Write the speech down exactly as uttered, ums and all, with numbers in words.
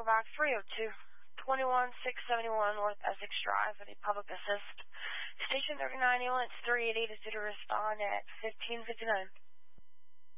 callback three oh two, two one six seven one North Essex Drive. Any public assist. Station thirty-nine ambulance three eighty-eight is due to respond at fifteen fifty-nine.